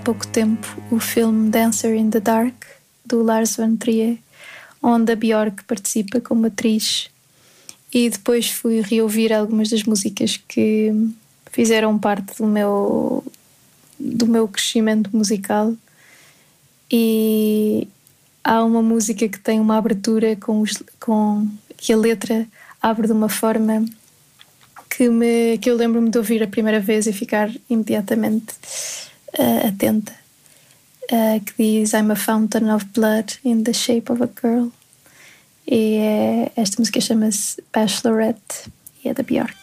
pouco tempo o filme Dancer in the Dark, do Lars von Trier, onde a Björk participa como atriz, e depois fui reouvir algumas das músicas que fizeram parte do meu crescimento musical, e há uma música que tem uma abertura que a letra abre de uma forma que eu lembro-me de ouvir a primeira vez e ficar imediatamente atenta, que diz I'm a fountain of blood in the shape of a girl, e esta música chama-se Bachelorette e é da Björk.